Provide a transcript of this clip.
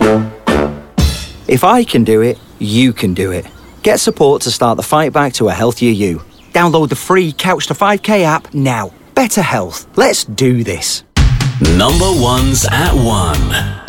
If I can do it, you can do it. Get support to start the fight back to a healthier you. Download the free Couch to 5K app now. Better health. Let's do this. Number ones at 1.